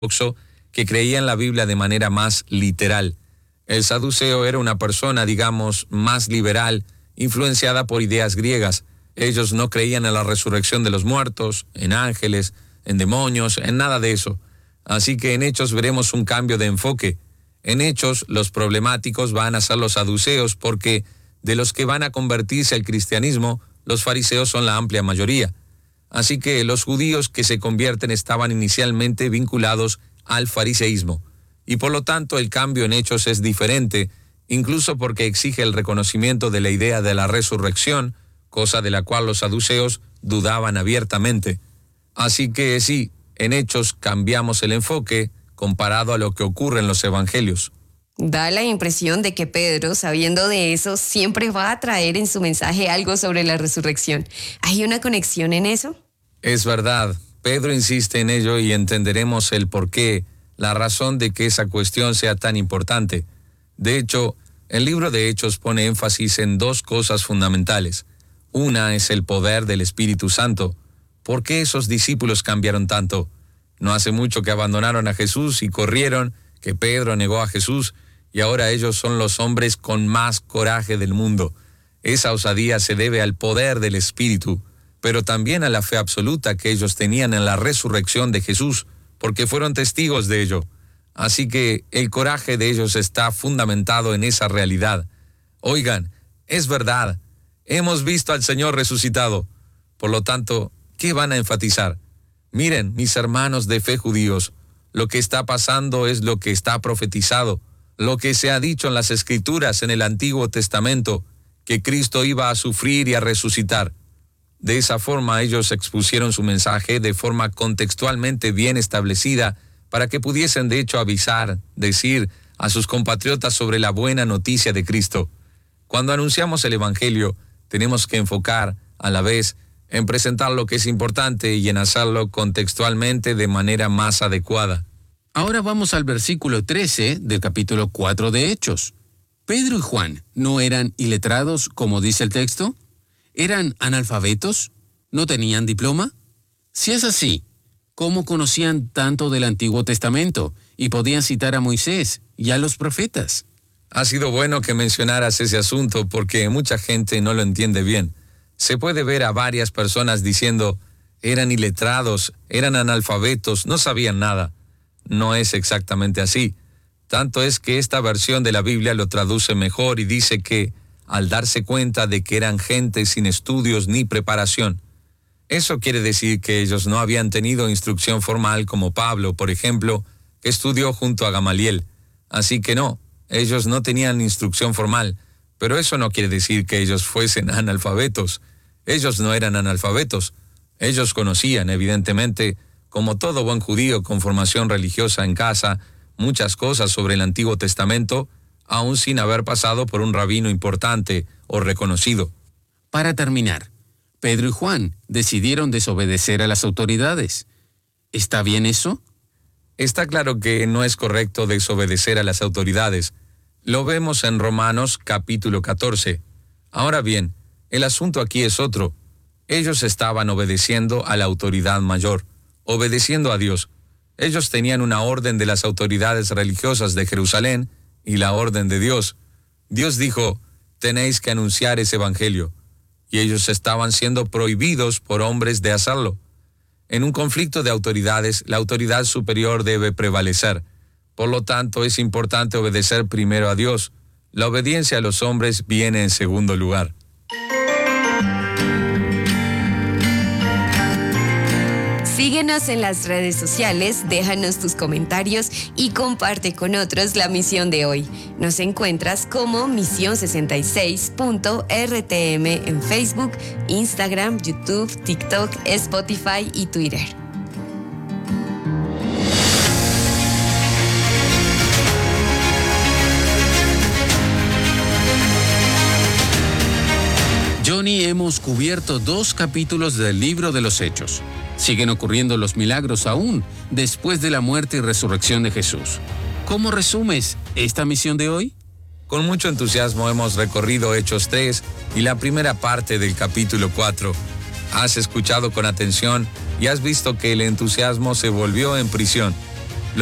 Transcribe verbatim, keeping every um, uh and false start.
que creía en la Biblia de manera más literal. El saduceo era una persona, digamos, más liberal, influenciada por ideas griegas. Ellos no creían en la resurrección de los muertos, en ángeles, en demonios, en nada de eso. Así que en Hechos veremos un cambio de enfoque. En Hechos, los problemáticos van a ser los saduceos porque de los que van a convertirse al cristianismo, los fariseos son la amplia mayoría. Así que los judíos que se convierten estaban inicialmente vinculados al fariseísmo. Y por lo tanto el cambio en Hechos es diferente, incluso porque exige el reconocimiento de la idea de la resurrección, cosa de la cual los saduceos dudaban abiertamente. Así que sí, en Hechos cambiamos el enfoque comparado a lo que ocurre en los evangelios. Da la impresión de que Pedro, sabiendo de eso, siempre va a traer en su mensaje algo sobre la resurrección. ¿Hay una conexión en eso? Es verdad. Pedro insiste en ello y entenderemos el porqué, la razón de que esa cuestión sea tan importante. De hecho, el libro de Hechos pone énfasis en dos cosas fundamentales. Una es el poder del Espíritu Santo. ¿Por qué esos discípulos cambiaron tanto? No hace mucho que abandonaron a Jesús y corrieron, que Pedro negó a Jesús, y ahora ellos son los hombres con más coraje del mundo. Esa osadía se debe al poder del Espíritu, pero también a la fe absoluta que ellos tenían en la resurrección de Jesús, porque fueron testigos de ello. Así que el coraje de ellos está fundamentado en esa realidad. Oigan, es verdad, hemos visto al Señor resucitado. Por lo tanto, ¿qué van a enfatizar? Miren, mis hermanos de fe judíos, lo que está pasando es lo que está profetizado, lo que se ha dicho en las Escrituras en el Antiguo Testamento, que Cristo iba a sufrir y a resucitar. De esa forma ellos expusieron su mensaje de forma contextualmente bien establecida para que pudiesen de hecho avisar, decir a sus compatriotas sobre la buena noticia de Cristo. Cuando anunciamos el Evangelio, tenemos que enfocar, a la vez, en presentar lo que es importante y en hacerlo contextualmente de manera más adecuada. Ahora vamos al versículo trece del capítulo cuatro de Hechos. ¿Pedro y Juan no eran iletrados, como dice el texto? ¿Eran analfabetos? ¿No tenían diploma? Si es así, ¿cómo conocían tanto del Antiguo Testamento y podían citar a Moisés y a los profetas? Ha sido bueno que mencionaras ese asunto porque mucha gente no lo entiende bien. Se puede ver a varias personas diciendo, eran iletrados, eran analfabetos, no sabían nada. No es exactamente así. Tanto es que esta versión de la Biblia lo traduce mejor y dice que, al darse cuenta de que eran gente sin estudios ni preparación. Eso quiere decir que ellos no habían tenido instrucción formal como Pablo, por ejemplo, que estudió junto a Gamaliel. Así que no, ellos no tenían instrucción formal, pero eso no quiere decir que ellos fuesen analfabetos. Ellos no eran analfabetos. Ellos conocían, evidentemente, como todo buen judío con formación religiosa en casa, muchas cosas sobre el Antiguo Testamento, aún sin haber pasado por un rabino importante o reconocido. Para terminar, Pedro y Juan decidieron desobedecer a las autoridades. ¿Está bien eso? Está claro que no es correcto desobedecer a las autoridades. Lo vemos en Romanos capítulo catorce. Ahora bien, el asunto aquí es otro. Ellos estaban obedeciendo a la autoridad mayor, obedeciendo a Dios. Ellos tenían una orden de las autoridades religiosas de Jerusalén y la orden de Dios. Dios dijo, tenéis que anunciar ese evangelio. Y ellos estaban siendo prohibidos por hombres de hacerlo. En un conflicto de autoridades, la autoridad superior debe prevalecer. Por lo tanto, es importante obedecer primero a Dios. La obediencia a los hombres viene en segundo lugar. Síguenos en las redes sociales, déjanos tus comentarios y comparte con otros la misión de hoy. Nos encuentras como misión sesenta y seis punto R T M en Facebook, Instagram, YouTube, TikTok, Spotify y Twitter. Johnny, hemos cubierto dos capítulos del libro de los Hechos. Siguen ocurriendo los milagros aún después de la muerte y resurrección de Jesús. ¿Cómo resumes esta misión de hoy? Con mucho entusiasmo hemos recorrido Hechos tres y la primera parte del capítulo cuatro. Has escuchado con atención y has visto que el entusiasmo se volvió en prisión.